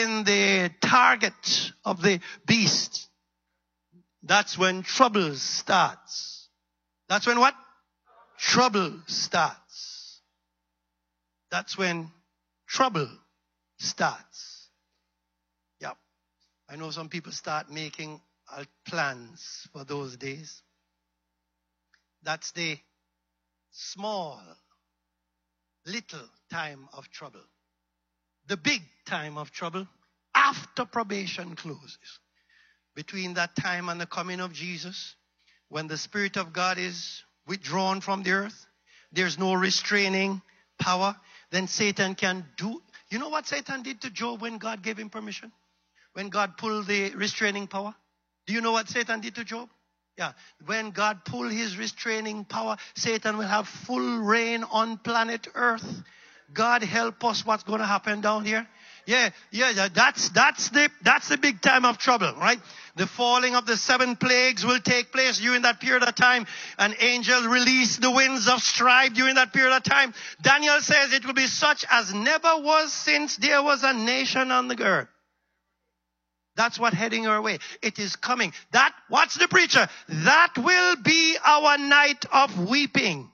in the target of the beast, that's when trouble starts. That's when what? Trouble starts. That's when trouble starts. Yep. I know some people start making plans for those days. That's the small, little time of trouble. The big time of trouble after probation closes. Between that time and the coming of Jesus, when the Spirit of God is withdrawn from the earth, there's no restraining power, then Satan can do. You know what Satan did to Job when God gave him permission? When God pulled the restraining power? Do you know what Satan did to Job? Yeah. When God pulled his restraining power, Satan will have full reign on planet Earth. God help us, what's going to happen down here? Yeah. That's the big time of trouble, right? The falling of the 7 plagues will take place during that period of time. An angel released the winds of strife during that period of time. Daniel says it will be such as never was since there was a nation on the earth. That's what heading our way. It is coming. That, watch the preacher, that will be our night of weeping.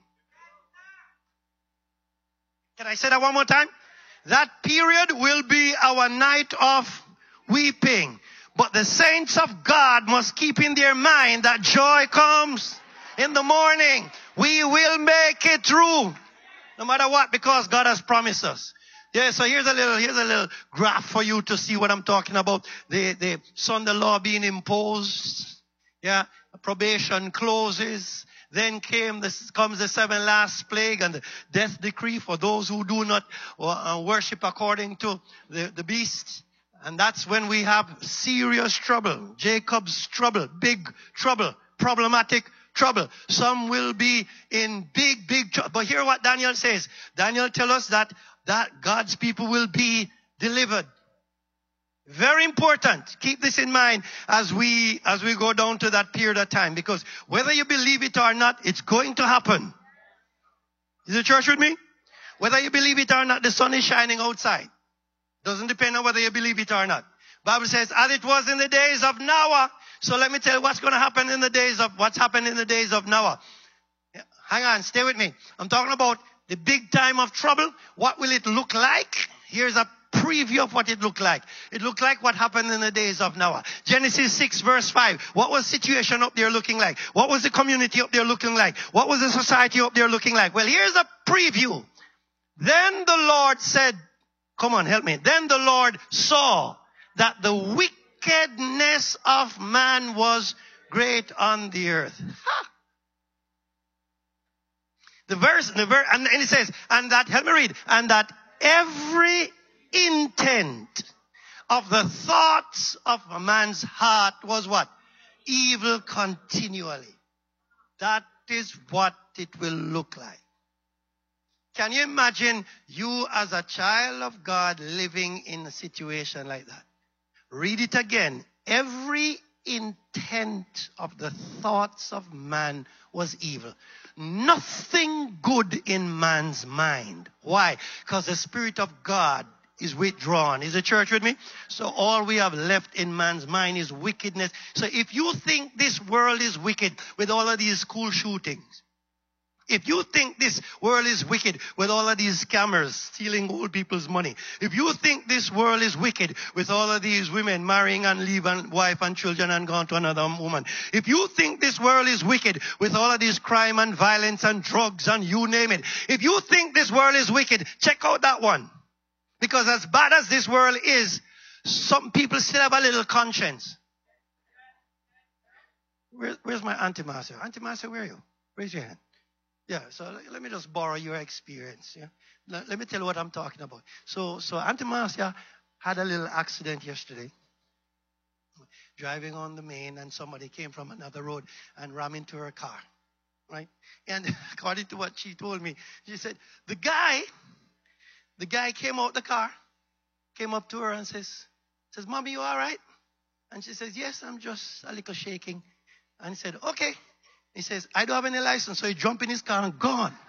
Can I say that one more time? That period will be our night of weeping. But the saints of God must keep in their mind that joy comes in the morning. We will make it through. No matter what, because God has promised us. Yeah, so here's a little graph for you to see what I'm talking about. The Sunday law being imposed. Yeah, probation closes. Then comes the 7 last plague and the death decree for those who do not worship according to the beast. And that's when we have serious trouble. Jacob's trouble, big trouble, problematic trouble. Some will be in big trouble. But hear what Daniel says. Daniel tells us that God's people will be delivered. Very important. Keep this in mind as we go down to that period of time. Because whether you believe it or not, it's going to happen. Is the church with me? Whether you believe it or not, the sun is shining outside. Doesn't depend on whether you believe it or not. Bible says, as it was in the days of Noah. So let me tell you what's going to happen what's happened in the days of Noah. Hang on, stay with me. I'm talking about the big time of trouble. What will it look like? Here's a preview of what it looked like. It looked like what happened in the days of Noah. Genesis 6 verse 5. What was the situation up there looking like? What was the community up there looking like? What was the society up there looking like? Well, here's a preview. Then the Lord said, come on, help me. Then the Lord saw that the wickedness of man was great on the earth. Ha! The verse, and it says, and that, help me read, and that every intent of the thoughts of a man's heart was what? Evil continually. That is what it will look like. Can you imagine you as a child of God living in a situation like that? Read it again. Every intent of the thoughts of man was evil. Nothing good in man's mind. Why? Because the Spirit of God is withdrawn. Is the church with me? So all we have left in man's mind is wickedness. So if you think this world is wicked with all of these school shootings, if you think this world is wicked with all of these scammers stealing old people's money, if you think this world is wicked with all of these women marrying and leaving wife and children and gone to another woman, if you think this world is wicked with all of these crime and violence and drugs and you name it, if you think this world is wicked, check out that one. Because as bad as this world is, some people still have a little conscience. Where's my Auntie Marcia? Auntie Marcia, where are you? Raise your hand. Yeah, so let me just borrow your experience. Yeah, let me tell you what I'm talking about. So Auntie Marcia had a little accident yesterday, driving on the main, and somebody came from another road and rammed into her car, right? And according to what she told me, she said the guy came out the car, came up to her and says, "Mommy, you all right?" And she says, "Yes, I'm just a little shaking." And he said, "Okay." He says, "I don't have any license." So he jumped in his car and gone.